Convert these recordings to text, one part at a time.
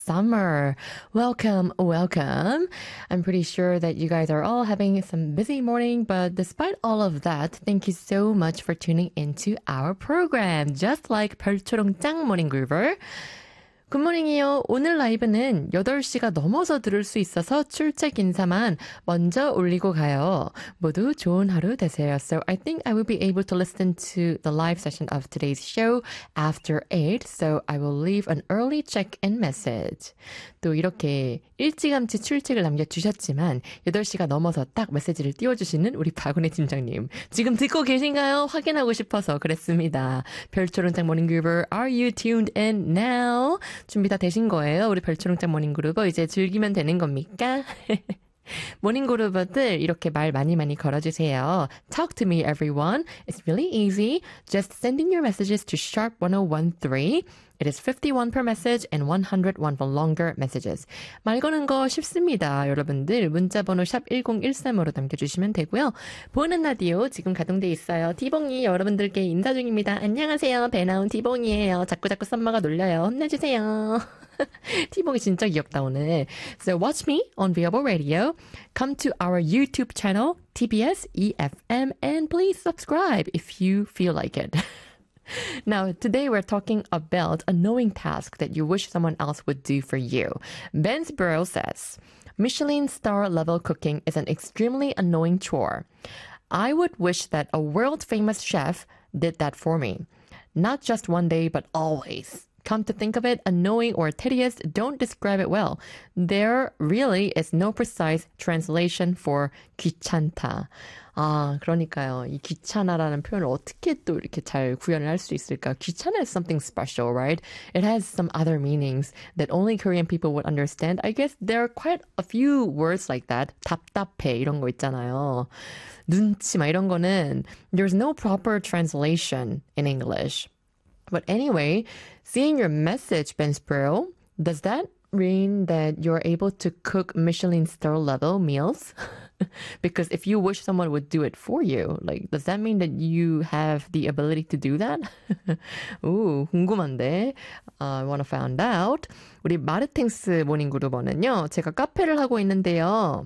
summer. Welcome, welcome. I'm pretty sure that you guys are all having some busy morning, but despite all of that, thank you so much for tuning into our program. Just like 별초롱짱 모닝 그루버. 굿모닝이요. 오늘 라이브는 8시가 넘어서 들을 수 있어서 출첵 인사만 먼저 올리고 가요. 모두 좋은 하루 되세요. So I think I will be able to listen to the live session of today's show after 8. So I will leave an early check-in message. 또 이렇게 일찌감치 출첵을 남겨주셨지만 8시가 넘어서 딱 메시지를 띄워주시는 우리 박은혜 팀장님. 지금 듣고 계신가요? 확인하고 싶어서 그랬습니다. 별초롱짱 모닝그루버, are you tuned in now? 준비 다 되신 거예요? 우리 별초롱짱 모닝그루버 이제 즐기면 되는 겁니까? 모닝그루버들 이렇게 말 많이 걸어주세요. Talk to me everyone. It's really easy. Just send in your messages to sharp 1013. It is 51 per message and 101 for longer messages. 말 거는 거 쉽습니다. 여러분들 문자번호 샵 1013으로 남겨주시면 되고요. 보는 라디오 지금 가동돼 있어요. 티봉이 여러분들께 인사 중입니다. 안녕하세요. 배 나온 티봉이에요. 자꾸 썸마가 놀려요. 혼내주세요. 티봉이 진짜 귀엽다 오늘. So watch me on Viable Radio. Come to our YouTube channel, TBS EFM, and please subscribe if you feel like it. Now, today we're talking about a knowing task that you wish someone else would do for you. Ben Sparrow says, Michelin star level cooking is an extremely annoying chore. I would wish that a world-famous chef did that for me. Not just one day, but always. Come to think of it, annoying or tedious don't describe it well. There really is no precise translation for 귀찮다. 아, 그러니까요. 이 귀찮아라는 표현을 어떻게 또 이렇게 잘 구현을 할 수 있을까? 귀찮아 is something special, right? It has some other meanings that only Korean people would understand. I guess there are quite a few words like that. 답답해 이런 거 있잖아요. 눈치 막 이런 거는 there's no proper translation in English. But anyway, seeing your message, Ben Sparrow, does that mean that you're able to cook Michelin star level meals? Because if you wish someone would do it for you, like, does that mean that you have the ability to do that? 오, 궁금한데. I want to find out. 우리 마르탱스 모닝그루버는요, 제가 카페를 하고 있는데요.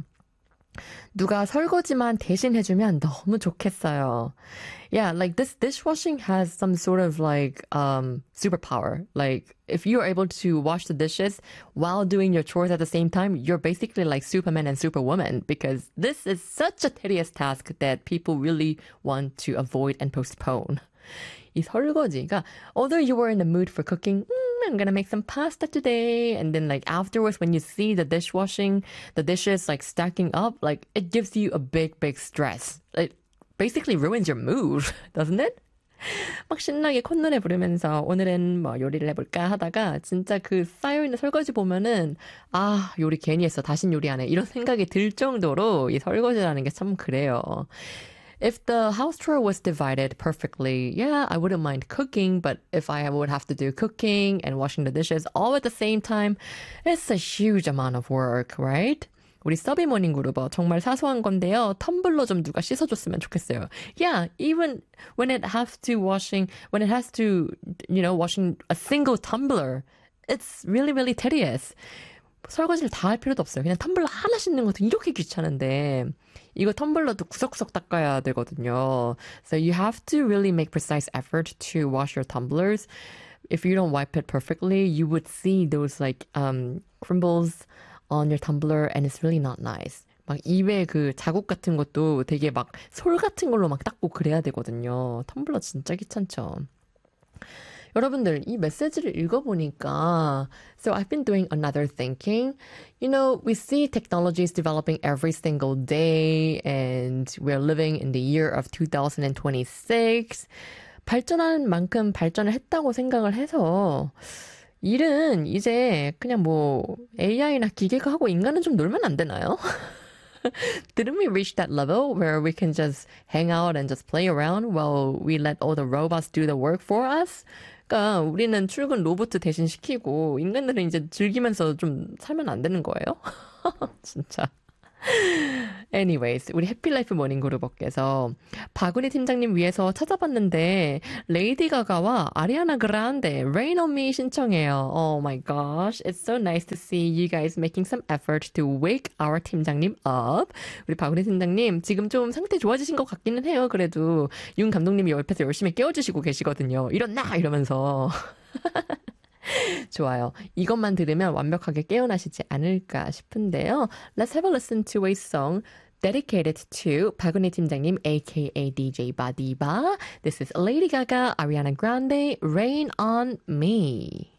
누가 설거지만 대신 해주면 너무 좋겠어요. Yeah, like this dishwashing has some sort of like superpower. Like if you're able to wash the dishes while doing your chores at the same time, you're basically like Superman and Superwoman because this is such a tedious task that people really want to avoid and postpone. 이 설거지가 although you were in the mood for cooking, I'm gonna make some pasta today. And then like afterwards when you see the dishwashing, the dishes like stacking up, like it gives you a big stress. It basically ruins your mood, doesn't it? 막 신나게 콧노래 부르면서 오늘은 뭐 요리를 해볼까 하다가 진짜 그 쌓여있는 설거지 보면은 아 요리 괜히 했어 다신 요리 안 해 이런 생각이 들 정도로 이 설거지라는 게 참 그래요. If the house chore was divided perfectly, yeah, I wouldn't mind cooking, but if I would have to do cooking and washing the dishes all at the same time, it's a huge amount of work, right? 우리 서비 모닝 그루버 정말 사소한 건데요. 텀블러 좀 누가 씻어줬으면 좋겠어요. Yeah, even when it has to, washing a single tumbler, it's really tedious. 설거지를 다 할 필요도 없어요. 그냥 텀블러 하나 씻는 것도 이렇게 귀찮은데 이거 텀블러도 구석구석 닦아야 되거든요. So you have to really make precise effort to wash your tumblers. If you don't wipe it perfectly, you would see those like crumbles on your tumbler and it's really not nice. 막 입에 그 자국 같은 것도 되게 막 솔 같은 걸로 막 닦고 그래야 되거든요. 텀블러 진짜 귀찮죠. 여러분들 이 메시지를 읽어보니까 So I've been doing another thinking. You know, we see technologies developing every single day and we're living in the year of 2026. 발전하는 만큼 발전을 했다고 생각을 해서 일은 이제 그냥 뭐 AI나 기계가 하고 인간은 좀 놀면 안 되나요? Didn't we reach that level where we can just hang out and just play around while we let all the robots do the work for us? 그러니까 우리는 출근 로봇 대신 시키고 인간들은 이제 즐기면서 좀 살면 안 되는 거예요? 진짜. Anyways, 우리 해피라이프 모닝그룹업께서 박은희 팀장님 위해서 찾아봤는데 레이디 가가와 아리아나 그란데 Rain on Me 신청해요. Oh my gosh, it's so nice to see you guys making some effort to wake our 팀장님 up. 우리 박은희 팀장님 지금 좀 상태 좋아지신 것 같기는 해요. 그래도 윤 감독님이 옆에서 열심히 깨워주시고 계시거든요. 일어나! 이러면서. 좋아요. 이것만 들으면 완벽하게 깨어나시지 않을까 싶은데요. Let's have a listen to a song dedicated to 박은희 팀장님, aka DJ Badiba. This is Lady Gaga, Ariana Grande, Rain on Me.